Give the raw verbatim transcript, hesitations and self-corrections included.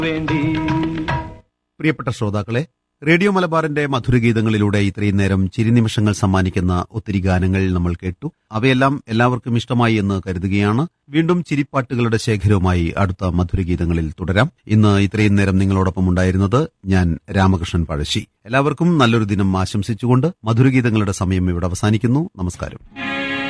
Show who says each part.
Speaker 1: വേണ്ടി.
Speaker 2: പ്രിയപ്പെട്ട ശ്രോതാക്കളെ, റേഡിയോ മലബാറിന്റെ മധുരഗീതങ്ങളിലൂടെ ഇത്രയും നേരം ചിരിനിമിഷങ്ങൾ സമ്മാനിക്കുന്ന ഒത്തിരി ഗാനങ്ങൾ നമ്മൾ കേട്ടു. അവയെല്ലാം എല്ലാവർക്കും ഇഷ്ടമായി എന്ന് കരുതുകയാണ്. വീണ്ടും ചിരിപ്പാട്ടുകളുടെ ശേഖരവുമായി അടുത്ത മധുരഗീതങ്ങളിൽ തുടരാം. ഇന്ന് ഇത്രയും നേരം നിങ്ങളോടൊപ്പം ഉണ്ടായിരുന്നത് ഞാൻ രാമകൃഷ്ണൻ പഴശ്ശി. എല്ലാവർക്കും നല്ലൊരു ദിനം ആശംസിച്ചുകൊണ്ട് മധുരഗീതങ്ങളുടെ സമയം ഇവിടെ അവസാനിക്കുന്നു. നമസ്കാരം.